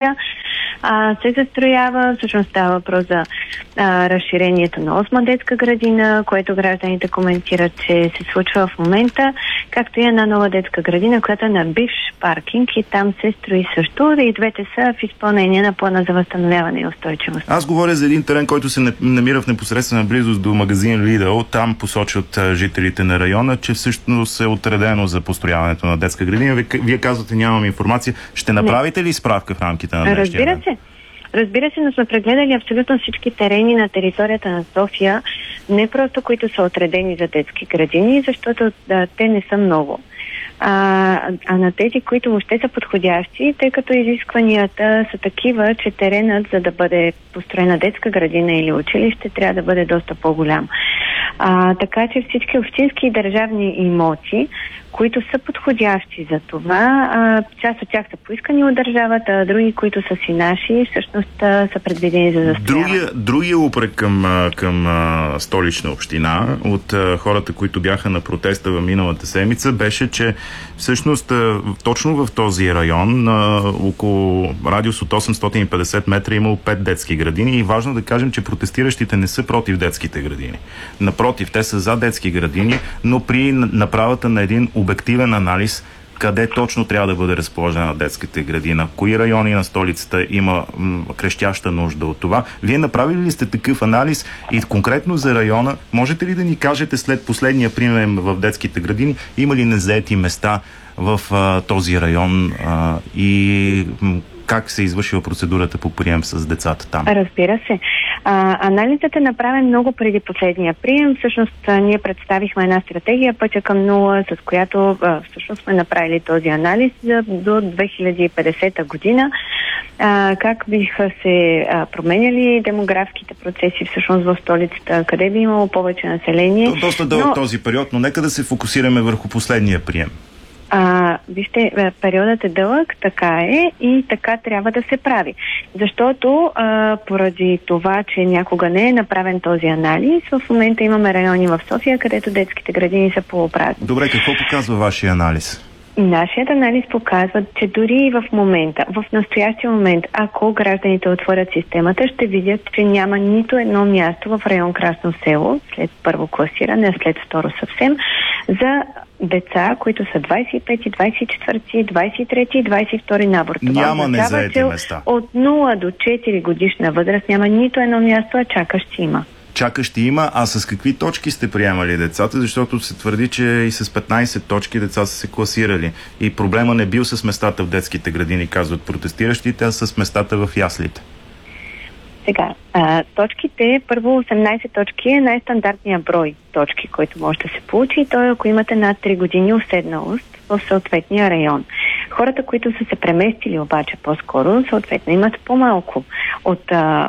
момента се застроява. Всъщност става въпрос за разширението на 8 детска градина, което гражданите коментират, че се случва в момента, както и една нова детска градина, която е на бивш паркинг и там се строи също. И двете са в изпълнение на плана за възстановяване и устойчивост. Аз говоря за един терен, който се намира в непосредствена близост до магазин Lidl. Там посочват жителите на района, че всъщност е отредено за построяването на детска градина. Вие казвате, нямам информация. Ще направите ли справка в рамките на днешния ден? Разбира се, но сме прегледали абсолютно всички терени на територията на София, не просто които са отредени за детски градини, защото те не са много. А на тези, които въобще са подходящи, тъй като изискванията са такива, че теренът, за да бъде построена детска градина или училище, трябва да бъде доста по-голям. Така че всички общински и държавни имоти, които са подходящи за това, част от тях са поискани от държавата, а други, които са си наши, всъщност са предвидени за застрояване. Другия упрек към Столична община от хората, които бяха на протеста в миналата седмица, беше, че всъщност точно в този район, около радиус от 850 метра, имало 5 детски градини и важно да кажем, че протестиращите не са против детските градини. Напротив, те са за детски градини, но при направата на един обективен анализ къде точно трябва да бъде разположена детската градина, кои райони на столицата има крещяща нужда от това. Вие направили ли сте такъв анализ и конкретно за района, можете ли да ни кажете след последния пример в детските градини, има ли незаети места в този район и как се извършила процедурата по прием с децата там? Разбира се. Анализът е направен много преди последния прием. Всъщност ние представихме една стратегия Пътя към нула, с която всъщност сме направили този анализ до 2050 година. Как биха се променяли демографските процеси всъщност в столицата, къде би имало повече население. Доста дълъг този период, но нека да се фокусираме върху последния прием. Вижте, периодът е дълъг, така е и така трябва да се прави. Защото поради това, че някога не е направен този анализ, в момента имаме райони в София, където детските градини са полупразни. Добре, какво показва вашия анализ? Нашият анализ показва, че дори и в момента, в настоящия момент, ако гражданите отворят системата, ще видят, че няма нито едно място в район Красно село, след първо класиране, а след второ съвсем, за деца, които са 25, 24, 23 и 22 набор. Това няма незаети места. От 0 до 4 годишна възраст няма нито едно място, а чакащи има. Чакащи има, а с какви точки сте приемали децата? Защото се твърди, че и с 15 точки деца са се класирали. И проблема не бил с местата в детските градини, казват протестиращите, а с местата в яслите. Сега, точките, първо 18 точки е най-стандартният брой точки, който може да се получи и то е ако имате над 3 години уседналост в съответния район. Хората, които са се преместили обаче по-скоро, съответно имат по-малко от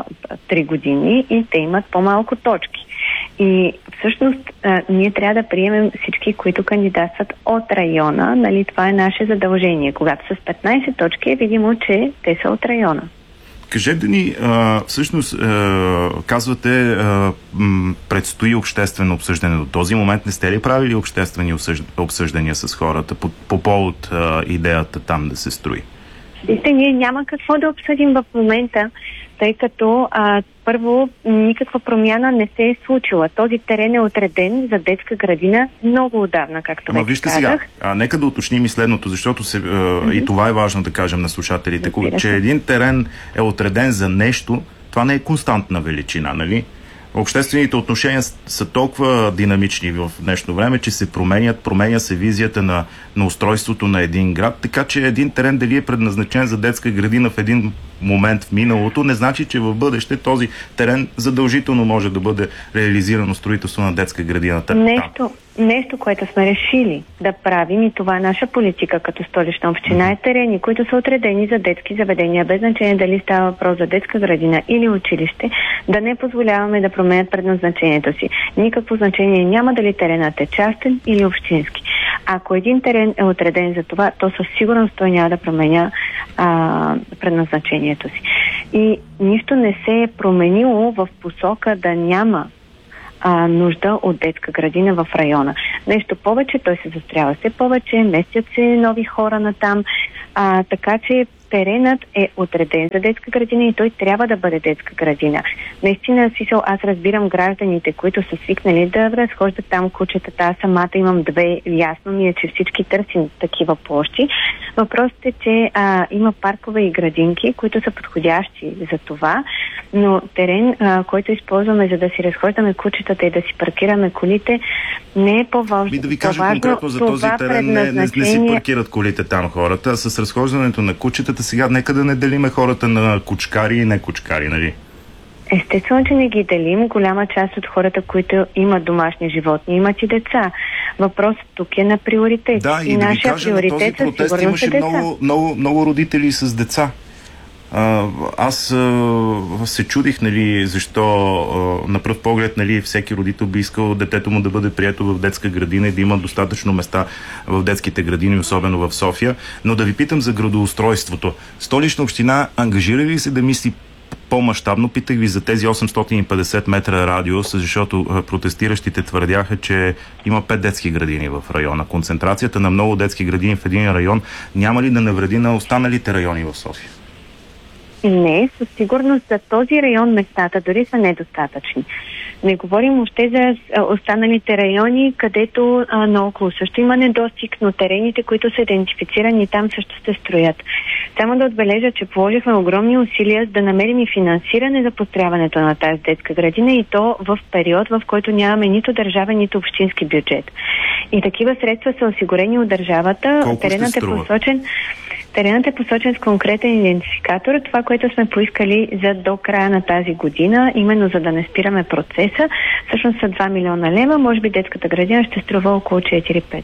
3 години и те имат по-малко точки. И всъщност ние трябва да приемем всички, които кандидатстват от района, нали, това е наше задължение. Когато с 15 точки е видимо, че те са от района. Кажете ни, всъщност, казвате, предстои обществено обсъждане. До този момент не сте ли правили обществени обсъждания с хората по повод идеята там да се строи? Вижте, ние няма какво да обсъдим в момента, тъй като първо никаква промяна не се е случила. Този терен е отреден за детска градина много отдавна, както вече вижте казах. Сега, нека да уточним и следното, защото и това е важно да кажем на слушателите, че един терен е отреден за нещо, това не е константна величина, нали? Обществените отношения са толкова динамични в днешно време, че се променя се визията на устройството на един град, така че един терен дали е предназначен за детска градина в един момент в миналото, не значи, че в бъдеще този терен задължително може да бъде реализирано строителство на детска градина. Нещо, което сме решили да правим и това е наша политика като Столична община е терени, които са отредени за детски заведения, без значение дали става въпрос за детска градина или училище, да не позволяваме да променят предназначението си. Никакво значение няма дали теренът е частен или общински. Ако един терен е отреден за това, то със сигурност той няма да променя предназначението си. И нищо не се е променило в посока да няма нужда от детска градина в района. Нещо повече, той се застрява все повече, местят се нови хора натам, така че теренът е отреден за детска градина и той трябва да бъде детска градина. Наистина, аз разбирам гражданите, които са свикнали да разхождат там кучетата. Аз самата имам две. Ясно ми е, че всички търсим такива площи. Въпросът е, че има паркове и градинки, които са подходящи за това, но терен, който използваме за да си разхождаме кучетата и да си паркираме колите, не е по-важно. Да ви кажа конкретно за този терен, не си паркират колите там хората. С разхождането на кучетата сега нека да не делиме хората на кучкари и не кучкари, нали? Естествено, че не ги делим. Голяма част от хората, които имат домашни животни, имат и деца. Въпросът тук е на приоритет. Да, и да ви кажа, на този протест имаше много родители с деца. Аз се чудих, нали, защо на пръв поглед, нали, всеки родител би искал детето му да бъде прието в детска градина и да има достатъчно места в детските градини, особено в София. Но да ви питам за градоустройството. Столична община ангажира ли се да мисли по-мащабно? Питах ви за тези 850 метра радиус, защото протестиращите твърдяха, че има 5 детски градини в района. Концентрацията на много детски градини в един район няма ли да навреди на останалите райони в София? Не, със сигурност за този район местата дори са недостатъчни. Не говорим още за останалите райони, където наоколо също има недостиг, но терените, които са идентифицирани там, също се строят. Само да отбележа, че положихме огромни усилия да намерим и финансиране за построяването на тази детска градина и то в период, в който нямаме нито държавен, нито общински бюджет. И такива средства са осигурени от държавата. Колко теренът е посочен. Теренът е посочен с конкретен идентификатор. Това, което сме поискали за до края на тази година, именно за да не спираме процеса, всъщност са 2 милиона лева. Може би детската градина ще струва около 4-5.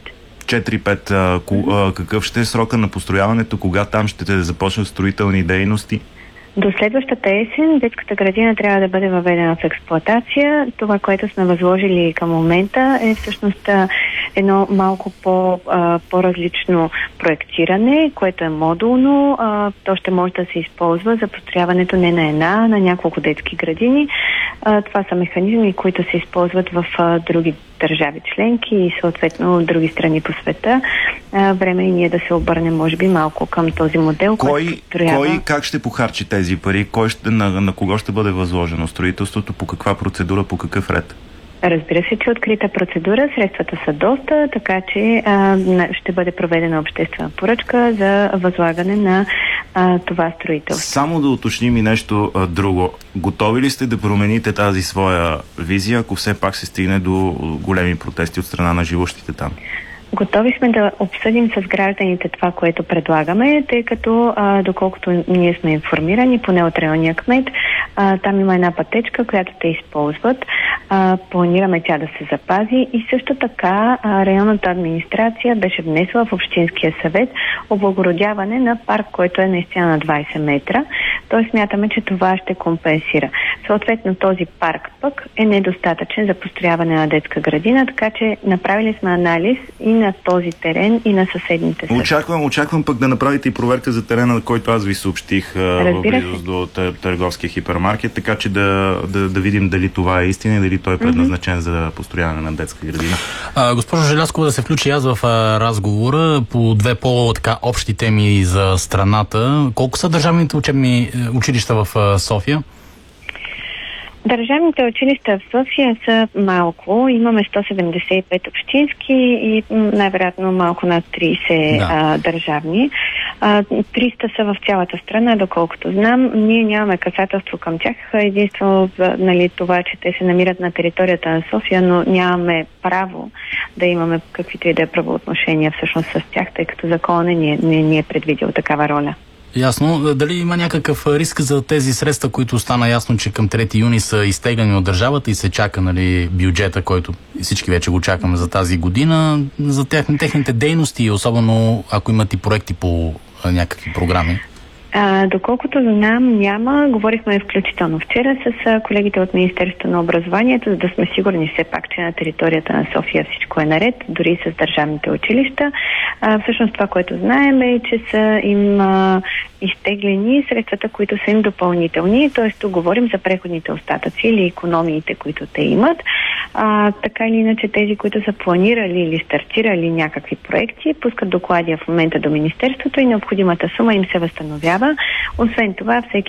4-5. Какъв ще е срока на построяването? Кога там ще започнат строителни дейности? До следващата есен детската градина трябва да бъде въведена в експлоатация. Това, което сме възложили към момента, е всъщност едно малко по-различно проектиране, което е модулно. То ще може да се използва за построяването не на една, а на няколко детски градини. Това са механизми, които се използват в други държави членки и съответно други страни по света. Време и ние да се обърнем, може би, малко към този модел. Кой как ще похарчи тези пари? На кого ще бъде възложено строителството? По каква процедура, по какъв ред? Разбира се, че открита процедура, средствата са доста, така че ще бъде проведена обществена поръчка за възлагане на това строителство. Само да уточним и нещо друго. Готови ли сте да промените тази своя визия, ако все пак се стигне до големи протести от страна на живущите там? Готови сме да обсъдим с гражданите това, което предлагаме, тъй като, доколкото ние сме информирани, поне от районния кмет, там има една пътечка, която те използват. Планираме тя да се запази и също така районната администрация беше внесла в Общинския съвет облагородяване на парк, който е наистина на 20 метра. Тоест смятаме, че това ще компенсира. Съответно този парк пък е недостатъчен за построяване на детска градина, така че направили сме анализ и на този терен, и на съседните също. Очаквам пък да направите и проверка за терена, на който аз ви съобщих в близост до търговския хипермаркет, така че да видим дали това е истина и дали той е предназначен за построяване на детска градина. Госпожо Желязкова, да се включи аз в разговора по две общи теми за страната. Колко са държавните учебни училища в София? Държавните училища в София са малко. Имаме 175 общински и най-вероятно малко над 30 държавни. 300 са в цялата страна, доколкото знам. Ние нямаме касателство към тях. Единствено, това, че те се намират на територията на София, но нямаме право да имаме каквито и да е правоотношения всъщност с тях, тъй като законът не е предвидил такава роля. Ясно. Дали има някакъв риск за тези средства, които стана ясно, че към 3 юни са изтеглени от държавата и се чака бюджета, който всички вече го чакаме за тази година, за техните дейности, особено ако имат и проекти по някакви програми? Доколкото знам, няма. Говорихме включително вчера с колегите от Министерството на образованието, за да сме сигурни все пак, че на територията на София всичко е наред, дори с държавните училища. Всъщност това, което знаем е, че са им изтеглени средствата, които са им допълнителни. Т.е. тук говорим за преходните остатъци или икономиите, които те имат. Така или иначе тези, които са планирали или стартирали някакви проекти, пускат доклади в момента до Министерството и необходимата сума им се възстановява държава. Освен това, всеки